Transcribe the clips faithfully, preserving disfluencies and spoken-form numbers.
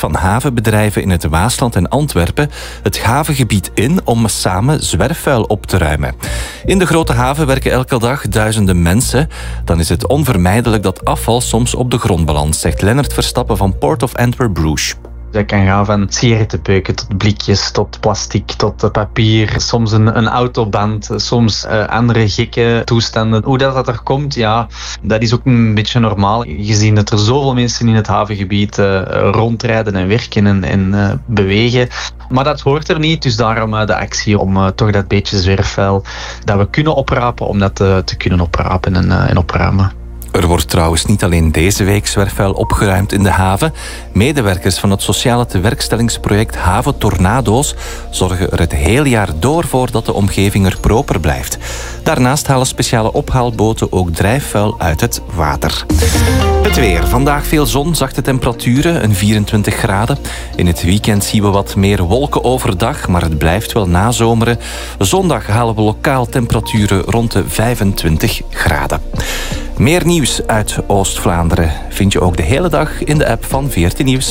van havenbedrijven in het Waasland en Antwerpen het havengebied in om samen zwerfvuil op te ruimen. In de grote haven werken elke dag duizenden mensen. Dan is het onvermijdelijk dat afval soms op de grond belandt, zegt Lennart Verstappen van Port of Antwerp-Bruges. Dat kan gaan van sigarettenpeuken tot blikjes, tot plastic, tot papier. Soms een, een autoband, soms uh, andere gekke toestanden. Hoe dat, dat er komt, ja, dat is ook een beetje normaal. Gezien dat er zoveel mensen in het havengebied uh, rondrijden en werken en, en uh, bewegen. Maar dat hoort er niet, dus daarom uh, de actie om uh, toch dat beetje zwerfvuil dat we kunnen oprapen, om dat uh, te kunnen oprapen en, uh, en opruimen. Er wordt trouwens niet alleen deze week zwerfvuil opgeruimd in de haven. Medewerkers van het sociale tewerkstellingsproject Haven Tornado's zorgen er het hele jaar door voor dat de omgeving er proper blijft. Daarnaast halen speciale ophaalboten ook drijfvuil uit het water. Het weer. Vandaag veel zon, zachte temperaturen, een vierentwintig graden. In het weekend zien we wat meer wolken overdag, maar het blijft wel nazomeren. Zondag halen we lokaal temperaturen rond de vijfentwintig graden. Meer nieuws uit Oost-Vlaanderen vind je ook de hele dag in de app van veertien Nieuws.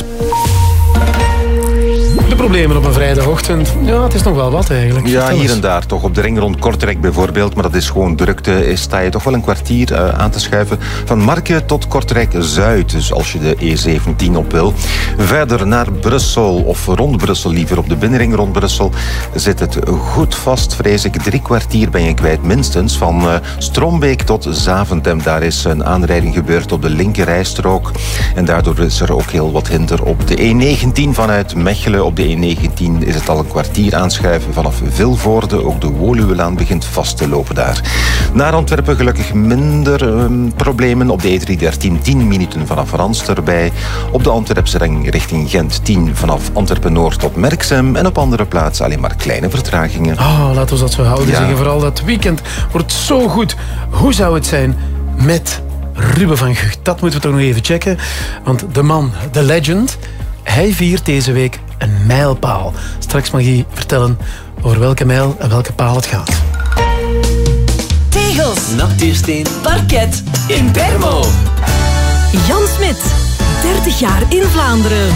De problemen op een vrijdagochtend, ja, het is nog wel wat eigenlijk. Ja, hier en daar toch. Op de ring rond Kortrijk bijvoorbeeld, maar dat is gewoon drukte. Sta je toch wel een kwartier uh, aan te schuiven. Van Marken tot Kortrijk-Zuid, dus als je de E zeventien op wil. Verder naar Brussel, of rond Brussel liever. Op de binnenring rond Brussel zit het goed vast, vrees ik. Drie kwartier ben je kwijt minstens. Van uh, Strombeek tot Zaventem. Daar is een aanrijding gebeurd op de linkerrijstrook. En daardoor is er ook heel wat hinder op de E negentien vanuit Mechelen. Op de E negentien is het al een kwartier aanschuiven vanaf Vilvoorde. Ook de Woluwelaan begint vast te lopen daar. Naar Antwerpen gelukkig minder um, problemen. Op de E driehonderddertien tien minuten vanaf Rans erbij. Op de Antwerpse ring richting Gent tien vanaf Antwerpen-Noord tot Merksem. En op andere plaatsen alleen maar kleine vertragingen. Oh, laten we dat zo houden. Ja. Zeggen. Vooral dat weekend wordt zo goed. Hoe zou het zijn met Ruben van Gucht? Dat moeten we toch nog even checken. Want de man, de legend, hij viert deze week een mijlpaal. Straks mag hij vertellen over welke mijl en welke paal het gaat. Tegels, natuursteen, parket, in Bermo. Jan Smit, dertig jaar in Vlaanderen.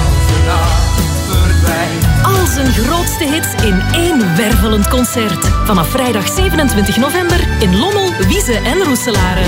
Al zijn grootste hits in één wervelend concert. Vanaf vrijdag zevenentwintig november in Lommel, Wieze en Roeselare.